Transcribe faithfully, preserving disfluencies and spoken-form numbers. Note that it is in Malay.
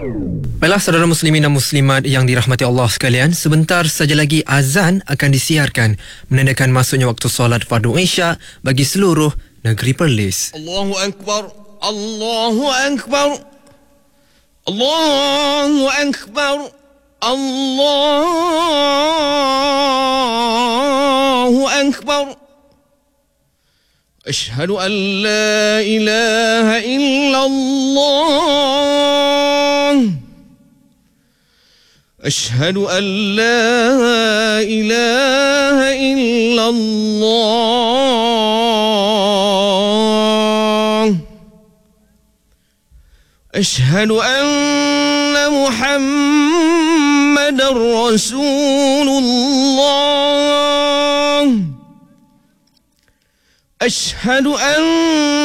Baiklah saudara muslimin dan muslimat yang dirahmati Allah sekalian, sebentar saja lagi azan akan disiarkan menandakan masuknya waktu solat fardu Isya bagi seluruh negeri Perlis. Allahu Akbar, Allahu Akbar, Allahu Akbar, Allahu Akbar. Ashhadu an la ilaha illallah. أشهد أن لا إله إلا الله. أشهد أن محمدا رسول الله. أشهد أن